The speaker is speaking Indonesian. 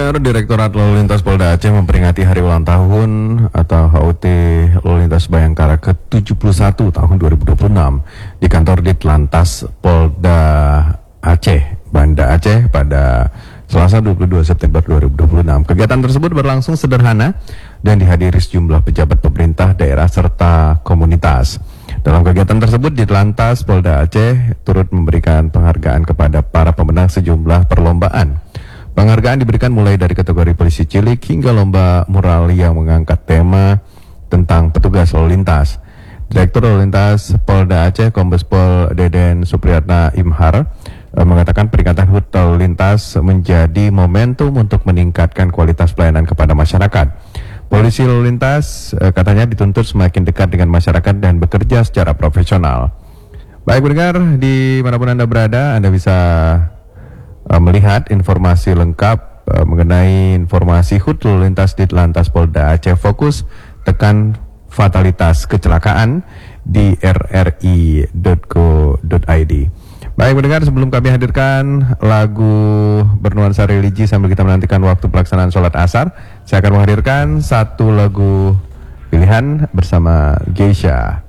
pendengar, Direktorat Lalu Lintas Polda Aceh memperingati Hari Ulang Tahun atau HUT Lalu Lintas Bayangkara ke-71 tahun 2026 di kantor Ditlantas Polda Aceh, Banda Aceh pada Selasa 22 September 2026. Kegiatan tersebut berlangsung sederhana dan dihadiri sejumlah pejabat pemerintah daerah serta komunitas. Dalam kegiatan tersebut, Ditlantas Polda Aceh turut memberikan penghargaan kepada para pemenang sejumlah perlombaan. Penghargaan diberikan mulai dari kategori polisi cilik hingga lomba mural yang mengangkat tema tentang petugas lalu lintas. Direktur Lalu Lintas Polda Aceh, Kombes Pol Deden Supriyatna Imhar, mengatakan peringatan HUT Lalu Lintas menjadi momentum untuk meningkatkan kualitas pelayanan kepada masyarakat. Polisi lalu lintas katanya dituntut semakin dekat dengan masyarakat dan bekerja secara profesional. Baik pendengar, di manapun Anda berada, Anda bisa melihat informasi lengkap mengenai informasi HUT Lalu Lintas Ditlantas Polda Aceh Fokus tekan fatalitas kecelakaan di rri.go.id. Baik pendengar, sebelum kami hadirkan lagu bernuansa religi sambil kita menantikan waktu pelaksanaan sholat asar, saya akan menghadirkan satu lagu pilihan bersama Geisha.